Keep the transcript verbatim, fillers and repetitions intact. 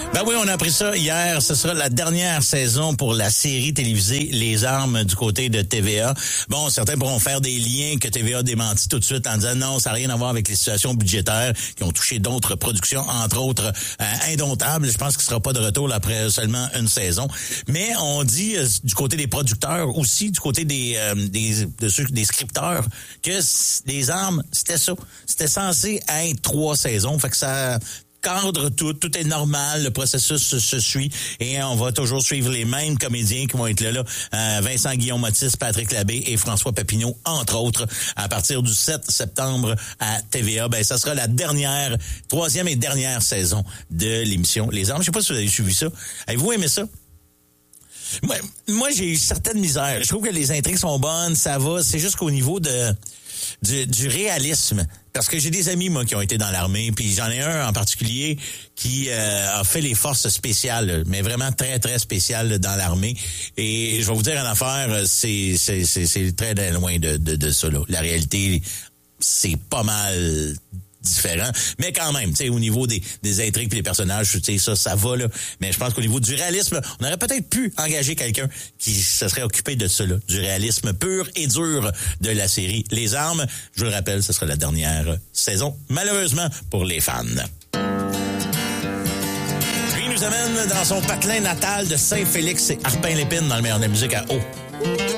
Ben oui, on a appris ça hier. Ce sera la dernière saison pour la série télévisée Les Armes du côté de T V A. Bon, certains pourront faire des liens que T V A démentit tout de suite en disant non, ça n'a rien à voir avec les situations budgétaires qui ont touché d'autres productions, entre autres euh, Indomptable. Je pense qu'il ne sera pas de retour là, après seulement une saison. Mais on dit euh, du côté des producteurs, aussi du côté des euh, des, de ceux, des scripteurs, que Les Armes, c'était ça. C'était censé être trois saisons. Fait que ça cadre tout, tout est normal, le processus se, se suit et on va toujours suivre les mêmes comédiens qui vont être là, là euh, Vincent Guillaume-Motis, Patrick Labbé et François Papineau, entre autres, à partir du sept septembre à T V A. Ben, ça sera la dernière, troisième et dernière saison de l'émission Les Armes. Je sais pas si vous avez suivi ça. Avez-vous aimé ça? Moi, moi j'ai eu certaines misères. Je trouve que les intrigues sont bonnes, ça va. C'est juste qu'au niveau de du, du réalisme, parce que j'ai des amis moi qui ont été dans l'armée, puis j'en ai un en particulier qui euh, a fait les forces spéciales, mais vraiment très très spéciales dans l'armée. Et je vais vous dire une affaire, c'est c'est c'est, c'est très loin de de, de ça là. La réalité, c'est pas mal différent, mais quand même, tu sais, au niveau des, des intrigues et des personnages, tu sais, ça, ça va, là. Mais je pense qu'au niveau du réalisme, on aurait peut-être pu engager quelqu'un qui se serait occupé de ça, là, du réalisme pur et dur de la série Les Armes. Je vous le rappelle, ce sera la dernière saison, malheureusement, pour les fans. Puis il nous amène dans son patelin natal de Saint-Félix et Arpin-Lépine dans le meilleur de la musique à Haut.